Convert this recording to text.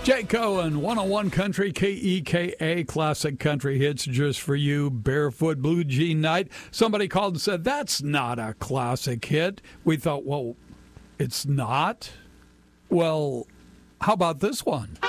Jay Cohen, 101 Country, KEKA, classic country hits just for you. Barefoot Blue Jean Night. Somebody called and said, that's not a classic hit. We thought, well, it's not? Well, how about this one?